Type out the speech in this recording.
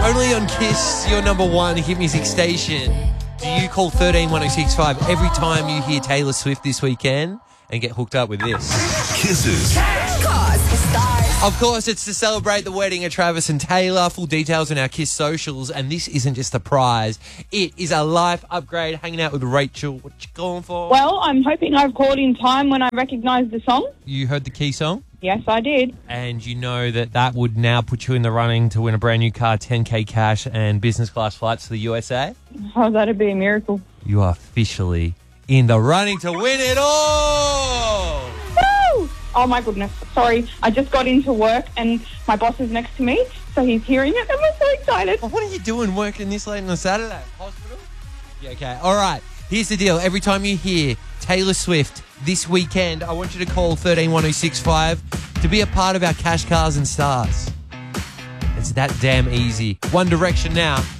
Only on Kiss, your number one hit music station. Do you call 131065 every time you hear Taylor Swift this weekend and get hooked up with this? Kisses. Of course, it's to celebrate the wedding of Travis and Taylor. Full details on our Kiss socials. And this isn't just a prize. It is a life upgrade. Hanging out with Rachel. What you going for? Well, I'm hoping I've called in time when I recognise the song. You heard the key song? Yes, I did. And you know that would now put you in the running to win a brand new car, 10K cash and business class flights to the USA. Oh, that'd be a miracle. You are officially in the running to win it all. Woo! Oh, my goodness. Sorry, I just got into work and my boss is next to me, so he's hearing it and we're so excited. What are you doing working this late on a Saturday? Hospital? Yeah, okay. All right. Here's the deal. Every time you hear Taylor Swift this weekend, I want you to call 131065 to be a part of our Cash Cars and Stars. It's that damn easy. One Direction now.